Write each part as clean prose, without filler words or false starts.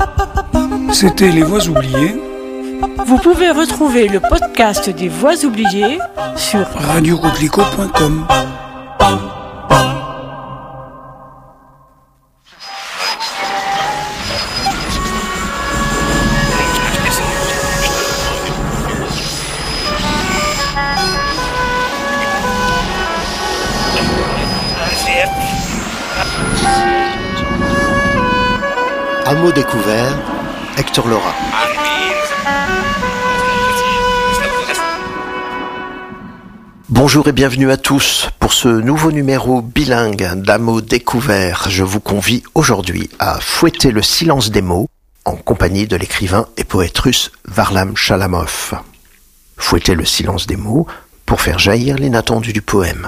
C'était Les Voix oubliées. Vous pouvez retrouver le podcast des Voix oubliées sur radiocoquelicot.com. Hameau découvert, Hector Lora. Bonjour et bienvenue à tous pour ce nouveau numéro bilingue d'Hameau découvert. Je vous convie aujourd'hui à fouetter le silence des mots en compagnie de l'écrivain et poète russe Varlam Chalamov. Fouetter le silence des mots pour faire jaillir l'inattendu du poème.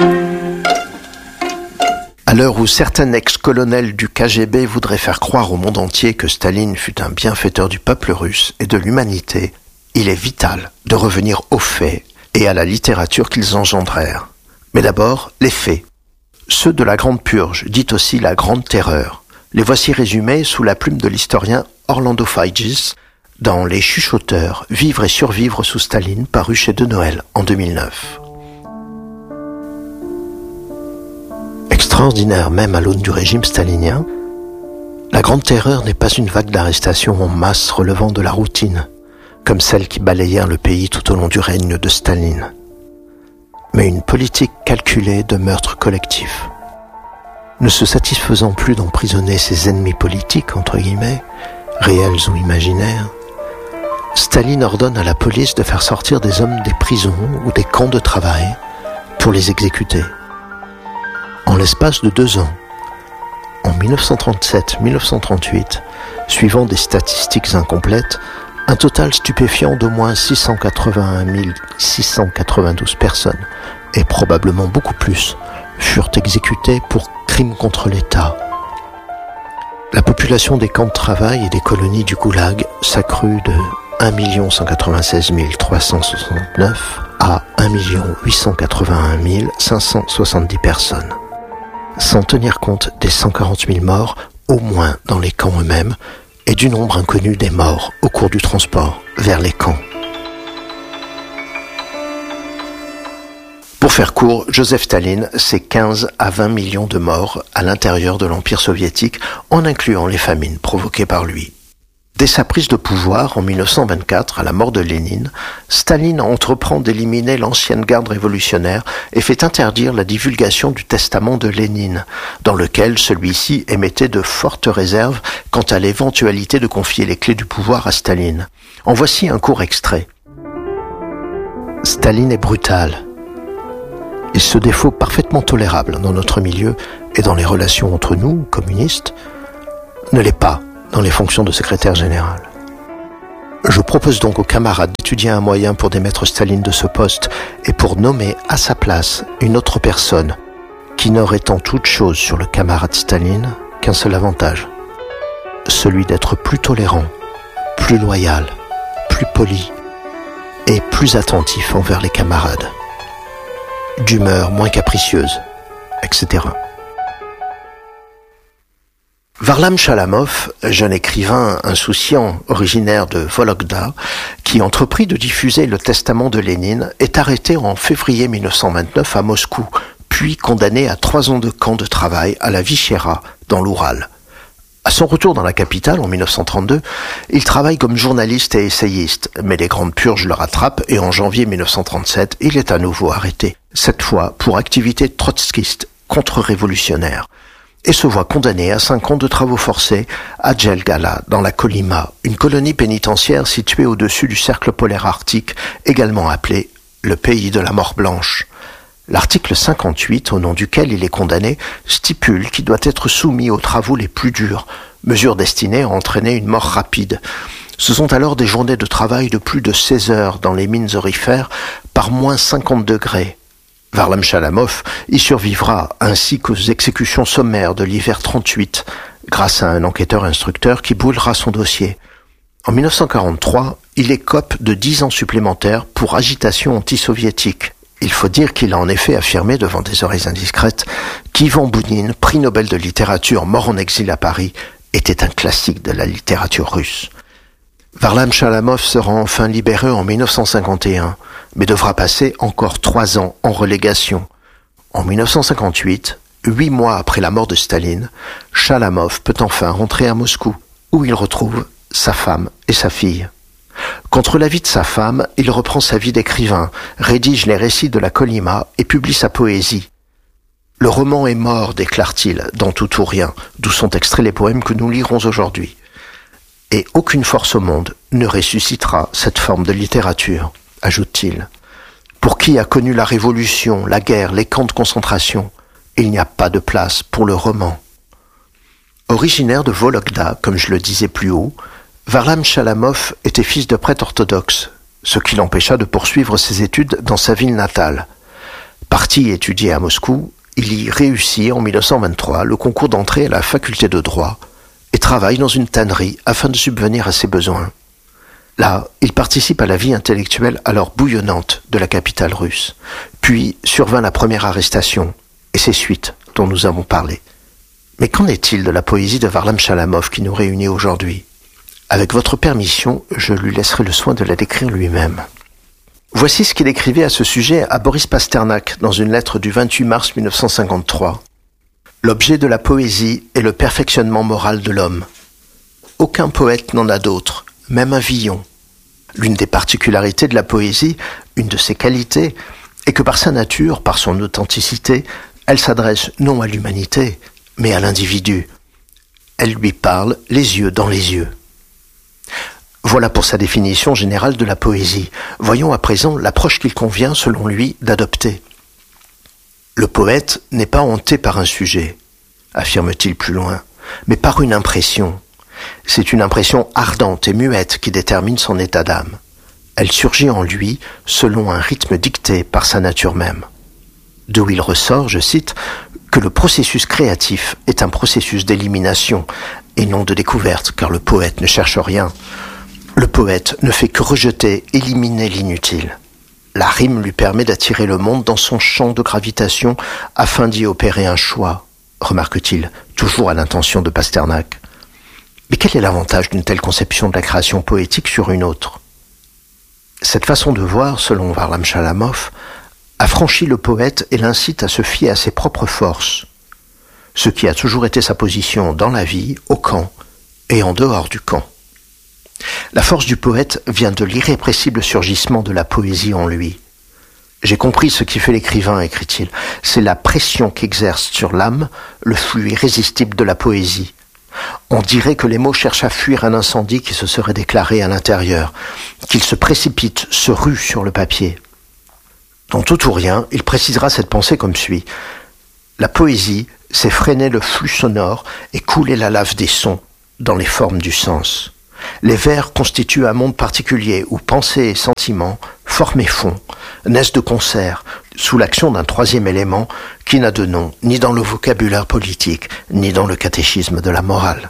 À l'heure où certains ex-colonels du KGB voudraient faire croire au monde entier que Staline fut un bienfaiteur du peuple russe et de l'humanité, il est vital de revenir aux faits et à la littérature qu'ils engendrèrent. Mais d'abord, les faits. Ceux de la Grande Purge, dite aussi la Grande Terreur. Les voici résumés sous la plume de l'historien Orlando Figes dans Les Chuchoteurs, Vivre et survivre sous Staline, paru chez De Noël en 2009. Extraordinaire même à l'aune du régime stalinien, la Grande Terreur n'est pas une vague d'arrestations en masse relevant de la routine, comme celles qui balayèrent le pays tout au long du règne de Staline, mais une politique calculée de meurtre collectif. Ne se satisfaisant plus d'emprisonner ses ennemis politiques, entre guillemets, réels ou imaginaires, Staline ordonne à la police de faire sortir des hommes des prisons ou des camps de travail pour les exécuter. En l'espace de 2 ans, en 1937-1938, suivant des statistiques incomplètes, un total stupéfiant d'au moins 681 692 personnes, et probablement beaucoup plus, furent exécutées pour crimes contre l'État. La population des camps de travail et des colonies du Goulag s'accrut de 1 196 369 à 1 881 570 personnes. Sans tenir compte des 140 000 morts, au moins dans les camps eux-mêmes, et du nombre inconnu des morts au cours du transport vers les camps. Pour faire court, Joseph Staline, c'est 15 à 20 millions de morts à l'intérieur de l'Empire soviétique, en incluant les famines provoquées par lui. Dès sa prise de pouvoir en 1924, à la mort de Lénine, Staline entreprend d'éliminer l'ancienne garde révolutionnaire et fait interdire la divulgation du testament de Lénine, dans lequel celui-ci émettait de fortes réserves quant à l'éventualité de confier les clés du pouvoir à Staline. En voici un court extrait. Staline est brutal. Et ce défaut parfaitement tolérable dans notre milieu et dans les relations entre nous, communistes, ne l'est pas dans les fonctions de secrétaire général. Je propose donc aux camarades d'étudier un moyen pour démettre Staline de ce poste et pour nommer à sa place une autre personne qui n'aurait en toute chose sur le camarade Staline qu'un seul avantage, celui d'être plus tolérant, plus loyal, plus poli et plus attentif envers les camarades, d'humeur moins capricieuse, etc. Varlam Chalamov, jeune écrivain insouciant originaire de Vologda, qui entreprit de diffuser le testament de Lénine, est arrêté en février 1929 à Moscou, puis condamné à 3 ans de camp de travail à la Vichera, dans l'Oural. À son retour dans la capitale, en 1932, il travaille comme journaliste et essayiste, mais les grandes purges le rattrapent et en janvier 1937, il est à nouveau arrêté, cette fois pour activité trotskiste, contre-révolutionnaire, et se voit condamné à 5 ans de travaux forcés à Jelgala, dans la Kolyma, une colonie pénitentiaire située au-dessus du cercle polaire arctique, également appelé le pays de la mort blanche. L'article 58, au nom duquel il est condamné, stipule qu'il doit être soumis aux travaux les plus durs, mesure destinée à entraîner une mort rapide. Ce sont alors des journées de travail de plus de 16 heures dans les mines aurifères par moins 50 degrés. Varlam Chalamov y survivra, ainsi qu'aux exécutions sommaires de l'hiver 38, grâce à un enquêteur instructeur qui brûlera son dossier. En 1943, il écope de 10 ans supplémentaires pour agitation anti-soviétique. Il faut dire qu'il a en effet affirmé devant des oreilles indiscrètes qu'Ivan Bounine, prix Nobel de littérature mort en exil à Paris, était un classique de la littérature russe. Varlam Chalamov sera enfin libéré en 1951, mais devra passer encore 3 ans en relégation. En 1958, 8 mois après la mort de Staline, Chalamov peut enfin rentrer à Moscou, où il retrouve sa femme et sa fille. Contre l'avis de sa femme, il reprend sa vie d'écrivain, rédige les récits de la Kolyma et publie sa poésie. Le roman est mort, déclare-t-il, dans Tout ou rien, d'où sont extraits les poèmes que nous lirons aujourd'hui. Et aucune force au monde ne ressuscitera cette forme de littérature, ajoute-t-il. Pour qui a connu la révolution, la guerre, les camps de concentration, il n'y a pas de place pour le roman. Originaire de Vologda, comme je le disais plus haut, Varlam Chalamov était fils de prêtre orthodoxe, ce qui l'empêcha de poursuivre ses études dans sa ville natale. Parti étudier à Moscou, il y réussit en 1923 le concours d'entrée à la faculté de droit et travaille dans une tannerie afin de subvenir à ses besoins. Là, il participe à la vie intellectuelle alors bouillonnante de la capitale russe. Puis survint la première arrestation et ses suites dont nous avons parlé. Mais qu'en est-il de la poésie de Varlam Chalamov qui nous réunit aujourd'hui ? Avec votre permission, je lui laisserai le soin de la décrire lui-même. Voici ce qu'il écrivait à ce sujet à Boris Pasternak dans une lettre du 28 mars 1953. L'objet de la poésie est le perfectionnement moral de l'homme. Aucun poète n'en a d'autre, même un Villon. L'une des particularités de la poésie, une de ses qualités, est que par sa nature, par son authenticité, elle s'adresse non à l'humanité, mais à l'individu. Elle lui parle les yeux dans les yeux. Voilà pour sa définition générale de la poésie. Voyons à présent l'approche qu'il convient, selon lui, d'adopter. Le poète n'est pas hanté par un sujet, affirme-t-il plus loin, mais par une impression. C'est une impression ardente et muette qui détermine son état d'âme. Elle surgit en lui selon un rythme dicté par sa nature même. D'où il ressort, je cite, que le processus créatif est un processus d'élimination et non de découverte, car le poète ne cherche rien. Le poète ne fait que rejeter, éliminer l'inutile. La rime lui permet d'attirer le monde dans son champ de gravitation afin d'y opérer un choix, remarque-t-il, toujours à l'intention de Pasternak. Mais quel est l'avantage d'une telle conception de la création poétique sur une autre ? Cette façon de voir, selon Varlam Chalamov, affranchit le poète et l'incite à se fier à ses propres forces, ce qui a toujours été sa position dans la vie, au camp et en dehors du camp. La force du poète vient de l'irrépressible surgissement de la poésie en lui. J'ai compris ce qui fait l'écrivain, écrit-il. C'est la pression qu'exerce sur l'âme le flux irrésistible de la poésie. On dirait que les mots cherchent à fuir un incendie qui se serait déclaré à l'intérieur, qu'ils se précipitent, se ruent sur le papier. Dans Tout ou rien, il précisera cette pensée comme suit. La poésie, c'est freiner le flux sonore et couler la lave des sons dans les formes du sens. Les vers constituent un monde particulier où pensée et sentiment, forme et fond, naissent de concert, sous l'action d'un troisième élément qui n'a de nom ni dans le vocabulaire politique, ni dans le catéchisme de la morale.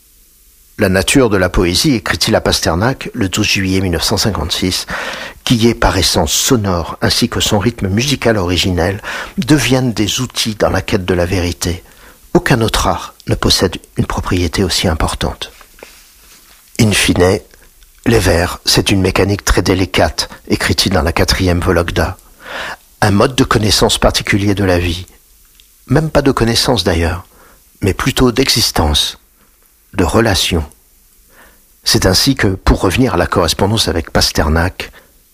La nature de la poésie, écrit-il à Pasternak le 12 juillet 1956, qui est par essence sonore ainsi que son rythme musical originel, deviennent des outils dans la quête de la vérité. Aucun autre art ne possède une propriété aussi importante. In fine, les vers, c'est une mécanique très délicate, écrit-il dans la 4e Vologda. Un mode de connaissance particulier de la vie. Même pas de connaissance d'ailleurs, mais plutôt d'existence, de relation. C'est ainsi que, pour revenir à la correspondance avec Pasternak,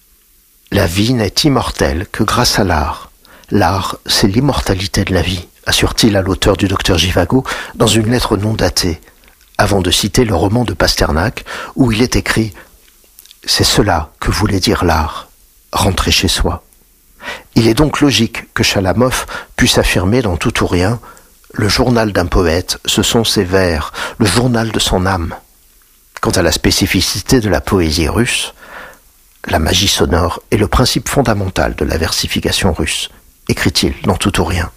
la vie n'est immortelle que grâce à l'art. L'art, c'est l'immortalité de la vie, assure-t-il à l'auteur du Docteur Zhivago dans une lettre non datée, avant de citer le roman de Pasternak, où il est écrit « C'est cela que voulait dire l'art, rentrer chez soi ». Il est donc logique que Chalamov puisse affirmer dans Tout ou rien « Le journal d'un poète, ce sont ses vers, le journal de son âme ». Quant à la spécificité de la poésie russe, la magie sonore est le principe fondamental de la versification russe, écrit-il dans Tout ou rien.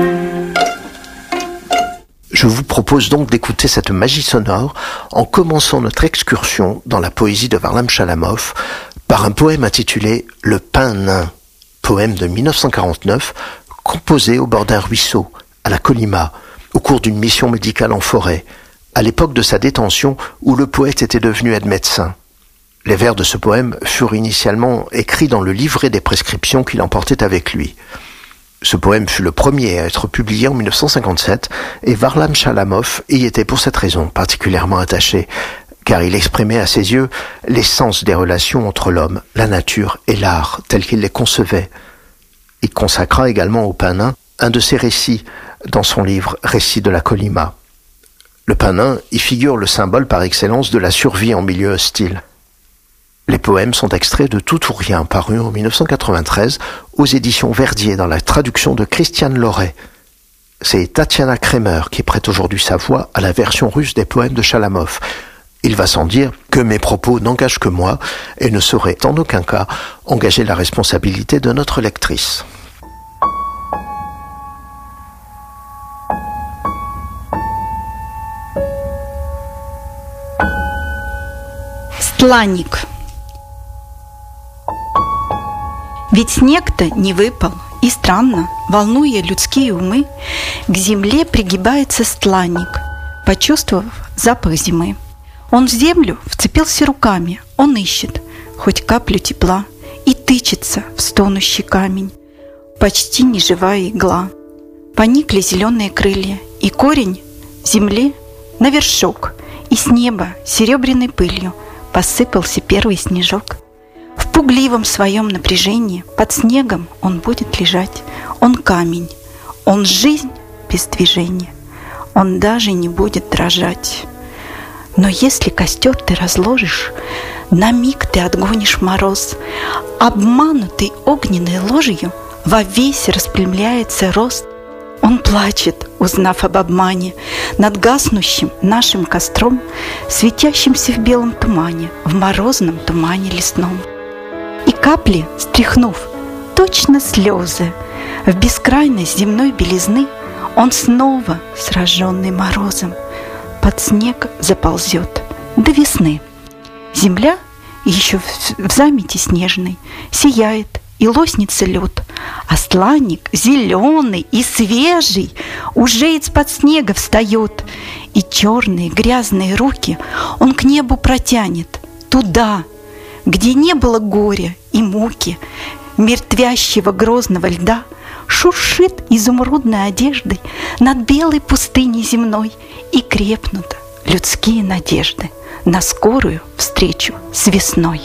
Je vous propose donc d'écouter cette magie sonore en commençant notre excursion dans la poésie de Varlam Chalamov par un poème intitulé « Le pain nain », poème de 1949, composé au bord d'un ruisseau, à la Kolyma, au cours d'une mission médicale en forêt, à l'époque de sa détention où le poète était devenu aide-médecin. Les vers de ce poème furent initialement écrits dans le livret des prescriptions qu'il emportait avec lui. Ce poème fut le premier à être publié en 1957 et Varlam Chalamov y était pour cette raison particulièrement attaché, car il exprimait à ses yeux l'essence des relations entre l'homme, la nature et l'art tels qu'il les concevait. Il consacra également au pain nain un de ses récits dans son livre « Récits de la Colima ». Le pain nain y figure le symbole par excellence de la survie en milieu hostile. Les poèmes sont extraits de Tout ou Rien, paru en 1993 aux éditions Verdier dans la traduction de Christiane Loret. C'est Tatiana Kremer qui prête aujourd'hui sa voix à la version russe des poèmes de Chalamov. Il va sans dire que mes propos n'engagent que moi et ne sauraient en aucun cas engager la responsabilité de notre lectrice. Стланник. Ведь снег-то не выпал, и странно, волнуя людские умы, к земле пригибается стланник, почувствовав запах зимы. Он в землю вцепился руками, он ищет хоть каплю тепла и тычется в стонущий камень, почти неживая игла. Поникли зеленые крылья, и корень земли на вершок, и с неба серебряной пылью посыпался первый снежок. В пугливом своем напряжении под снегом он будет лежать. Он камень, он жизнь без движения, он даже не будет дрожать. Но если костер ты разложишь, на миг ты отгонишь мороз. Обманутый огненной ложью вовесь распрямляется рост. Он плачет, узнав об обмане, над гаснущим нашим костром, светящимся в белом тумане, в морозном тумане лесном. И капли, стряхнув, точно слезы, в бескрайность земной белизны, он снова, сраженный морозом, под снег заползет до весны. Земля еще в замети снежной сияет, и лоснится лед, а стланник зеленый и свежий уже из-под снега встает, и черные грязные руки он к небу протянет, туда, где не было горя и муки, мертвящего грозного льда, шуршит изумрудной одеждой над белой пустыней земной, и крепнут людские надежды на скорую встречу с весной.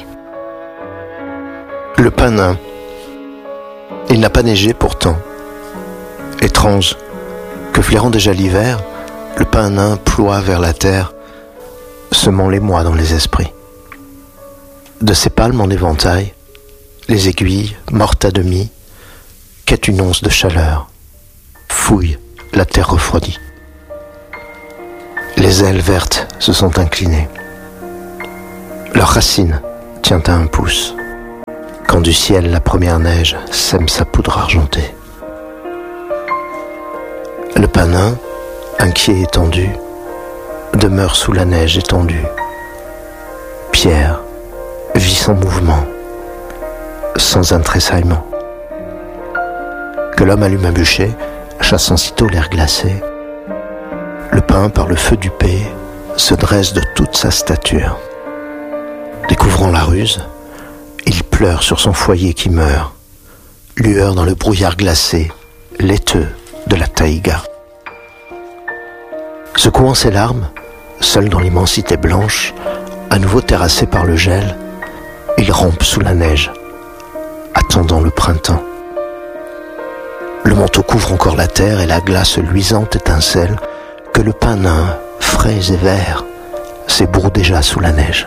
Le pain nain. Il n'a pas neigé pourtant. Étrange que flairant déjà l'hiver, le pain nain ploie vers la terre, semant l'émoi dans les esprits. De ses palmes en éventail, les aiguilles, mortes à demi, quêtent une once de chaleur, fouillent la terre refroidie. Les ailes vertes se sont inclinées. Leur racine tient à un pouce, quand du ciel la première neige sème sa poudre argentée. Le pain nain, inquiet et tendu, demeure sous la neige étendue. Pierre vit sans mouvement, sans un tressaillement. Que l'homme allume un bûcher, chassant sitôt l'air glacé, le pain, par le feu du paix, se dresse de toute sa stature. Découvrant la ruse, il pleure sur son foyer qui meurt, lueur dans le brouillard glacé, laiteux de la taïga. Secouant ses larmes, seul dans l'immensité blanche, à nouveau terrassé par le gel, il rampe sous la neige, attendant le printemps. Le manteau couvre encore la terre et la glace luisante étincelle que le pain nain, frais et vert, s'ébourre déjà sous la neige.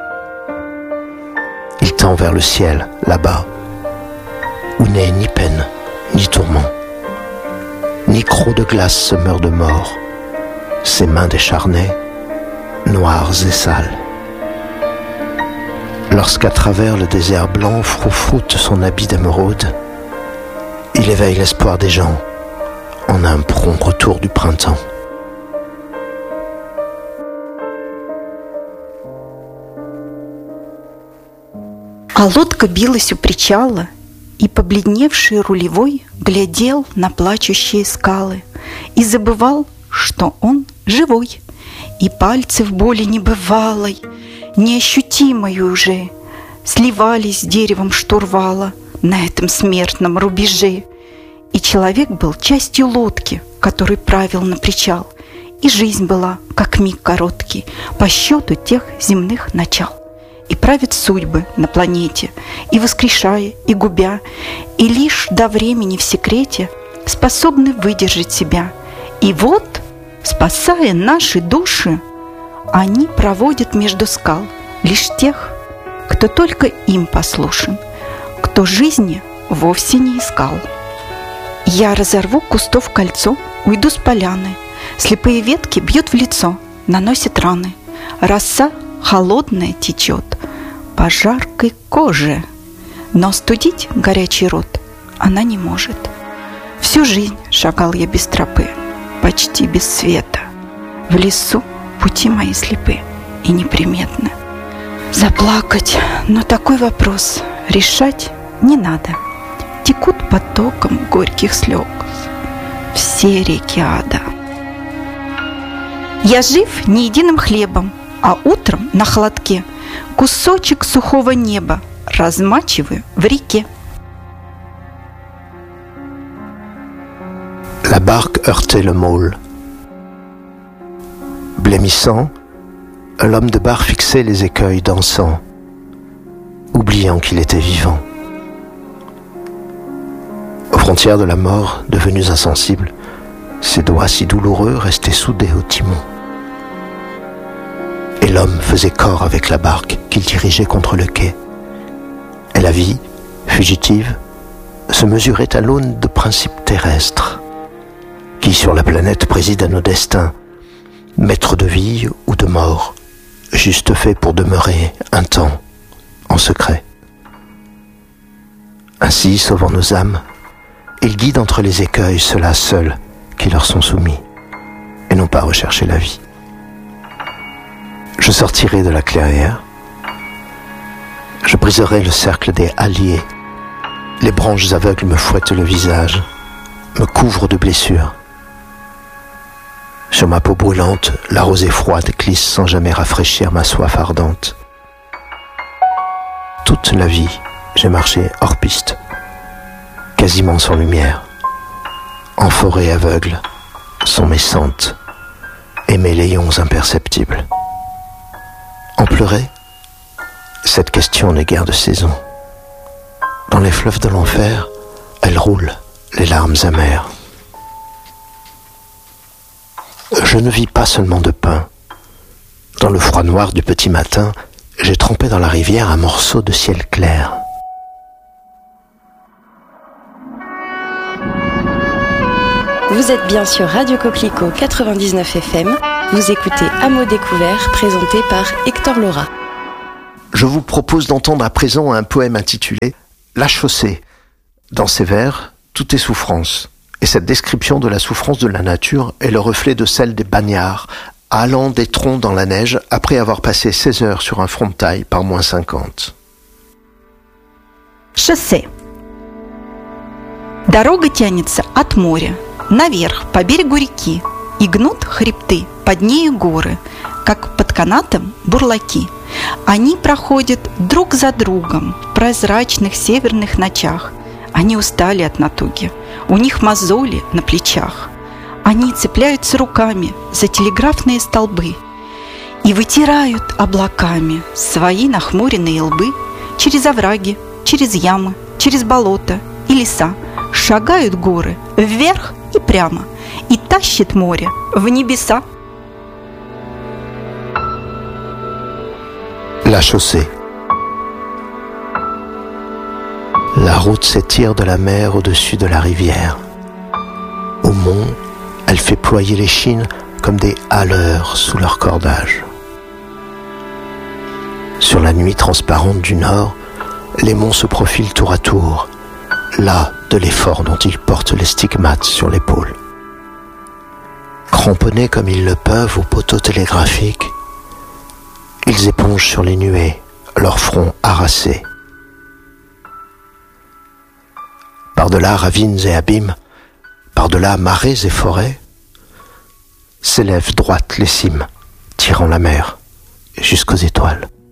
Il tend vers le ciel, là-bas, où n'est ni peine, ni tourment, ni croc de glace se meurt de mort, ses mains décharnées, noires et sales. Lorsqu'à travers le désert blanc froufroute son habit d'émeraude, il éveille l'espoir des gens en un prompt retour du printemps. А лодка билась у причала, и побледневший рулевой глядел на плачущие скалы и забывал, что он живой, И пальцы в боли небывалой, неощутимой уже, сливались с деревом штурвала на этом смертном рубеже. И человек был частью лодки, который правил на причал, и жизнь была, как миг короткий, по счету тех земных начал. И правит судьбы на планете, и воскрешая, и губя, и лишь до времени в секрете способны выдержать себя. И вот, спасая наши души, они проводят между скал лишь тех, кто только им послушен, кто жизни вовсе не искал. Я разорву кустов кольцо, уйду с поляны, слепые ветки бьют в лицо, наносят раны, роса холодная течет по жаркой коже, но студить горячий рот она не может. Всю жизнь шагал я без тропы, почти без света. В лесу пути мои слепы и неприметны. Заплакать, но такой вопрос решать не надо. Текут потоком горьких слез все реки ада. Я жив не единым хлебом, а утром на холодке кусочек сухого неба размачиваю в реке. La barque heurtait le môle. Blêmissant, l'homme de barre fixait les écueils dansants, oubliant qu'il était vivant. Aux frontières de la mort, devenus insensibles, ses doigts si douloureux restaient soudés au timon. Et l'homme faisait corps avec la barque qu'il dirigeait contre le quai. Et la vie, fugitive, se mesurait à l'aune de principes terrestres, qui sur la planète préside à nos destins, maître de vie ou de mort, juste fait pour demeurer un temps, en secret. Ainsi, sauvant nos âmes, ils guident entre les écueils ceux-là seuls qui leur sont soumis, et n'ont pas recherché la vie. Je sortirai de la clairière, je briserai le cercle des halliers, les branches aveugles me fouettent le visage, me couvrent de blessures. Sur ma peau brûlante, la rosée froide glisse sans jamais rafraîchir ma soif ardente. Toute la vie, j'ai marché hors piste, quasiment sans lumière. En forêt aveugle sont mes sentes et mes layons imperceptibles. En pleurer, cette question n'est guère de saison. Dans les fleuves de l'enfer, elles roulent, les larmes amères. Je ne vis pas seulement de pain. Dans le froid noir du petit matin, j'ai trempé dans la rivière un morceau de ciel clair. Vous êtes bien sur Radio Coquelicot 99 FM. Vous écoutez À mots découverts, présenté par Hector Laura. Je vous propose d'entendre à présent un poème intitulé « La chaussée ». Dans ces vers, tout est souffrance. Et cette description de la souffrance de la nature est le reflet de celle des bagnards, allant des troncs dans la neige après avoir passé 16 heures sur un front de taille par moins 50. Шоссе. Дорога тянется от моря наверх по берегу реки, и гнут хребты, под нею горы, как под канатом бурлаки. Они проходят друг за другом в прозрачных северных ночах. Они устали от натуги, у них мозоли на плечах. Они цепляются руками за телеграфные столбы и вытирают облаками свои нахмуренные лбы через овраги, через ямы, через болота и леса. Шагают горы вверх и прямо, и тащит море в небеса. La chaussée. La route s'étire de la mer au-dessus de la rivière. Au mont, elle fait ployer les chines comme des haleurs sous leur cordage. Sur la nuit transparente du nord, les monts se profilent tour à tour, las de l'effort dont ils portent les stigmates sur l'épaule. Cramponnés comme ils le peuvent aux poteaux télégraphiques, ils épongent sur les nuées leur front harassé. Par-delà ravines et abîmes, par-delà marais et forêts, s'élèvent droites les cimes attirant la mer jusqu'aux étoiles.